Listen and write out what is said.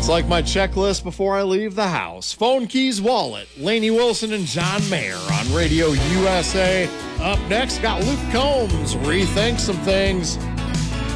It's like my checklist before I leave the house. Phone Keys Wallet, Lainey Wilson and John Mayer on Radio USA. Up next, got Luke Combs, Rethink Some Things.